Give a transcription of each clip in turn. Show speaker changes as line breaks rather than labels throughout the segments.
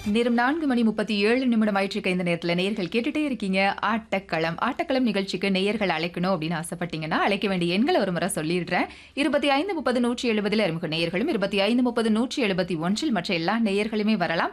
நேரம் 4:37 ஆயிட்டிருக்க இந்த நேரத்துல நேயர்கள் கேட்டுட்டே இருக்கீங்க ஆட்டக்களம். ஆட்டக்களம் நிகழ்ச்சிக்கு நேயர்கள் அழைக்கணும் அப்படின்னு ஆசைப்பட்டீங்கன்னா அழைக்க வேண்டிய எண்களை ஒரு முறை சொல்லிடுறேன். 2530-170 அறிமுக நேயர்களும் 2530-171 மற்ற எல்லா நேயர்களுமே வரலாம்.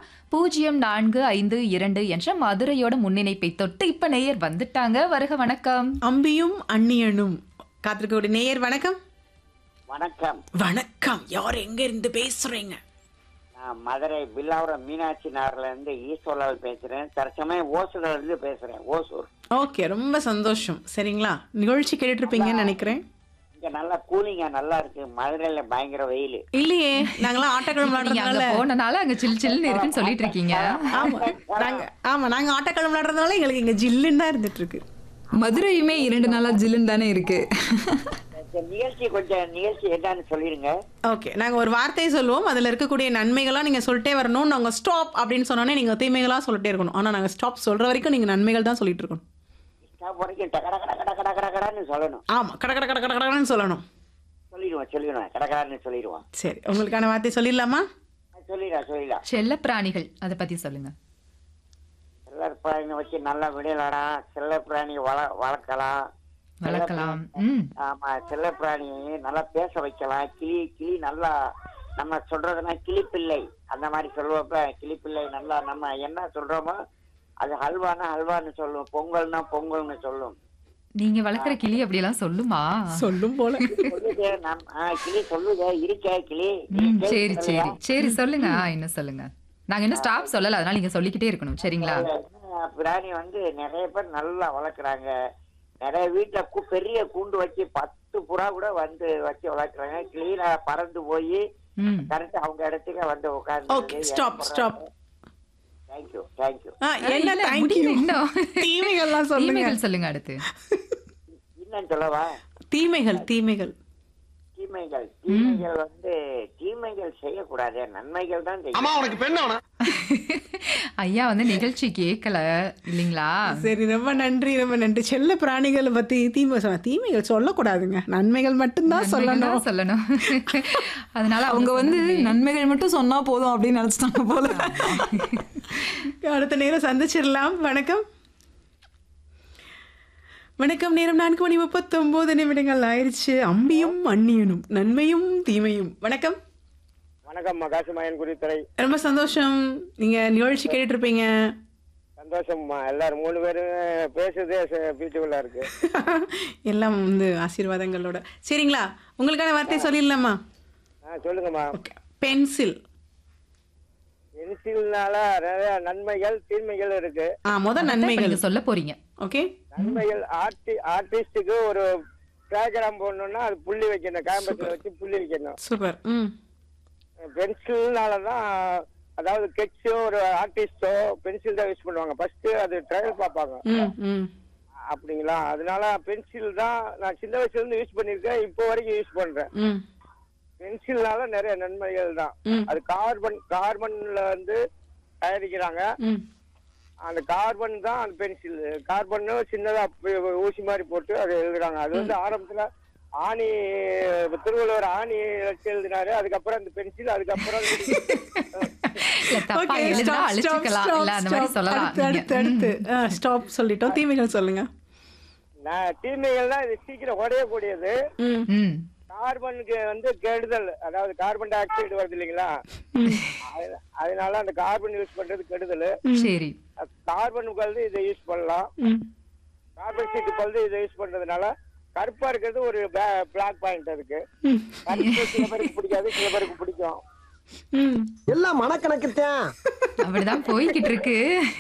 0452 என்ற மதுரையோட முன்னிணைப்பை தொட்டு இப்ப நேயர் வந்துட்டாங்க. வருக வணக்கம்.
அம்பியும் அந்நியனும் காத்திருக்கக்கூடிய நேயர் வணக்கம்.
வணக்கம்.
வணக்கம். யார் எங்க இருந்து பேசுறீங்க?
நான் மதுரை பில்லாவரம் மீனாட்சி நகர்ல இருந்து ஈஸ்வரலால் பேசுறேன். தற்சமயம் ஓசூர்ல இருந்து பேசுறேன். ஓசூர்.
ஓகே, ரொம்ப சந்தோஷம். சரிங்களா, நிகழ்ச்சி கேட்டுட்டு இருப்பீங்கன்னு நினைக்கிறேன்.
இங்க நல்லா கூலிங்கா நல்லா இருக்கு. மதுரையில பயங்கர வெயில்
இல்லையே, நாங்களாம் ஆட்டக்கிழமை விளையாடுறதுனால
போனனால அங்க சில் சில்னு இருக்குன்னு சொல்லிட்டு இருக்கீங்க.
நாங்க ஆட்டக்கிழமை விளையாடுறதுனால எங்களுக்கு இங்க ஜில்லுன்னு தான் இருந்துட்டு இருக்கு.
மதுரையுமே 2 நாளா ஜில்லுன்னு தானே இருக்கு.
நிகழ்ச்சி என்னன்னு சொல்லிருங்க.
ஓகே, நாங்க ஒரு வார்த்தையை சொல்லுவோம், அதுல இருக்கக்கூடிய நன்மைகளா நீங்க சொல்லிட்டே வரணும். நாங்க ஸ்டாப் அப்படின்னு சொன்னோன்னே நீங்க தீமைகளா சொல்லிட்டே இருக்கணும். ஆனா நாங்க ஸ்டாப் சொல்ற வரைக்கும் நீங்க நன்மைகள் தான் சொல்லிட்டு இருக்கணும்.
ஸ்டாப் வரைக்கும் கடகடன்னு சொல்லணும்.
ஆமா, கடன்னு சொல்லணும்.
சொல்லிடுவோம் கடகடன்னு சொல்லிடுவோம்.
சரி, உங்களுக்கான வார்த்தை சொல்லிடலாமா?
சொல்லிடலாம்.
செல்ல பிராணிகள் அதை பத்தி சொல்லுங்க.
செல்ல பிராணி வச்சு நல்லா விளையாடலாம். செல்ல பிராணி வளர்க்கலாம். ஆமா, செல்ல பிராணியை நல்லா பேச வைக்கலாம். கிளி நல்லா நம்ம சொல்றதுன்னா கிளிப்பிள்ளை அந்த மாதிரி சொல்லுவப்ப கிளிப்பிள்ளை நல்லா நம்ம என்ன சொல்றோமோ அது ஹல்வான்னு சொல்லும். பொங்கல்னா பொங்கல்னு சொல்லும்.
நீங்க வளர்க்குற கிளி அப்படி எல்லாம் சொல்லுமா?
சொல்லும் போல
கிளி சொல்லுங்க. இருக்கே கிளி.
சரி சரி சரி சொல்லுங்க. என்ன சொல்லுங்க. நாங்க என்ன ஸ்டாப் சொல்லல, அதனால நீங்க சொல்லிக்கிட்டே இருக்கணும். சரிங்களா?
பிராணி நிறைய பேர் நல்லா வளர்க்குறாங்க. நிறைய வீட்டுல பெரிய கூண்டு வச்சு 10 புறா கூட வந்து வச்சு வளர்க்குறாங்க. கிளீனா பறந்து போய் கரெக்ட் அவங்க இடத்துக்கு வந்து உட்கார்ந்து.
சொல்லுங்க அடுத்து.
என்னன்னு சொல்லவா?
தீமைகள்
தீமைகள் செய்யக்கூடாது. நன்மைகள் தான் செய்யணும்.
ஐயா நிகழ்ச்சி கேட்கல இல்லீங்களா?
சரி, ரொம்ப நன்றி. செல்ல பிராணிகளை பத்தி தீமைகள் சொல்லக்கூடாதுங்க, நன்மைகள் மட்டும்தான் சொல்லணும்.
அதனால
அவங்க நன்மைகள் மட்டும் சொன்னா போதும் அப்படின்னு நினைச்சிட்டாங்க போல.
அடுத்த நேரம் சந்திச்சிடலாம். வணக்கம். நேரம் 4:39 ஆயிடுச்சு. அம்பியும் அந்நியனும், நன்மையும் தீமையும். வணக்கம்.
வணக்கம். காசிமாயன் குறித்துறை.
ரொம்ப சந்தோஷம். நீங்க நிகழ்ச்சி கேட்டுட்டு இருப்பீங்க.
சந்தோஷம்மா. எல்லாரும் 3 பேரும் பேசுறதே பியூட்டிஃபுல்லா இருக்கு.
எல்லாம் ஆசீர்வாதங்களோட. சரிங்களா, உங்களுக்கான வார்த்தை சொல்லிடலாமா?
சொல்லுங்கம்மா.
பென்சில்.
பென்சில்னால நிறைய நன்மைகள் தீமைகள் இருக்கு.
முதல் நன்மைகள்
சொல்ல போறீங்க.
ஓகே.
நன்மைகள் ஆர்டிஸ்டுக்கு ஒரு டயக்ராம் போடணும்னா அது புள்ளி வைக்கணும். கேம்பஸ்ல வச்சு புள்ளி வைக்கணும்.
சூப்பர்.
பென்சில்னாலதான், அதாவது ஸ்கெட்சோ ஒரு ஆர்டிஸ்டோ பென்சில் தான் யூஸ் பண்ணுவாங்க. ஃபர்ஸ்ட் அது ட்ரையல் பார்ப்பாங்க. அப்படிங்களா? அதனால பென்சில் தான் நான் சின்ன வயசுல இருந்து யூஸ் பண்ணிருக்கேன். இப்போ வரைக்கும் யூஸ் பண்றேன். பென்சில்னால நிறைய நன்மைகள் தான். அது கார்பன்ல தயாரிக்கிறாங்க. அந்த கார்பன் தான் அந்த பென்சில். கார்பன் சின்னதா ஊசி மாதிரி போட்டு அதை எழுதுறாங்க. அது ஆரம்பத்துல ஆணி, திருவள்ளுவர் ஆணி வச்சு எழுதினாரு. அதுக்கப்புறம் அந்த பென்சில், அதுக்கப்புறம்
சொல்லிட்டோம். தீமைகள் சொல்லுங்க.
தீமைகள் தான் இது சீக்கிரம் உடையக்கூடியது. கார்பனுக்கு கெடுதல், அதாவது கார்பன் டை ஆக்சைடு வருது இல்லைங்களா, அதனால அந்த கார்பன் யூஸ் பண்றது கெடுதல்.
சரி,
கார்பனுக்கு இதை யூஸ் பண்ணலாம். கார்பன் ஷீட்டுக்கு இதை யூஸ் பண்றதுனால கருப்பா இருக்கிறது ஒரு பிளாக் பாயிண்ட் இருக்கு. சில பேருக்கு பிடிக்காது, சில பேருக்கு பிடிக்கும்.
எல்லாம் மனக்கணக்குத்தான்.
அப்படிதான் போய்கிட்டு இருக்கு.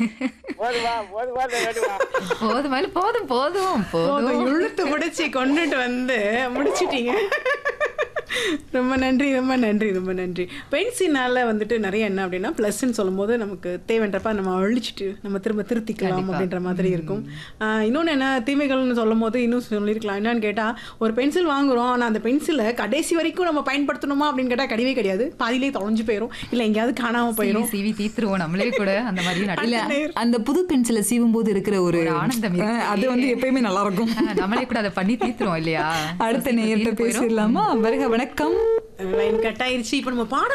போதும்
இழுத்து முடிச்சு கொண்டுட்டு முடிச்சிட்டீங்க. ரொம்ப நன்றி. பென்சில்னால நிறைய என்ன அப்படின்னா பிளஸ்ன்னு சொல்லும் போது நமக்கு தேவைன்றப்ப நம்ம அழிச்சிட்டு நம்ம திரும்ப திருத்திக்கலாம் அப்படின்ற மாதிரி இருக்கும். இன்னொன்று என்ன, தீமைகள்னு சொல்லும் போது இன்னும் சொல்லியிருக்கலாம். என்னன்னு கேட்டால், ஒரு பென்சில் வாங்குறோம், ஆனால் அந்த பென்சிலை கடைசி வரைக்கும் நம்ம பயன்படுத்தணுமா அப்படின்னு கேட்டால் கிடையவே கிடையாது. பாதியிலே தொலைஞ்சு போயிடும், இல்லை எங்கேயாவது காணாமல் போயிடும்.
சீவி தீத்துருவோம் நம்மளே கூட. அந்த மாதிரி
அந்த புது பென்சிலை சீவும் போது இருக்கிற ஒரு
ஆனந்தம்
அது எப்பயுமே நல்லா இருக்கும்.
நம்மளே கூட அதை பண்ணி தீத்துருவோம் இல்லையா?
அடுத்த நேயர்கிட்ட பேசிடலாமா? வருக. வணக்கம்.
லைன் கட் ஆயிருச்சு. இப்போ நம்ம பாட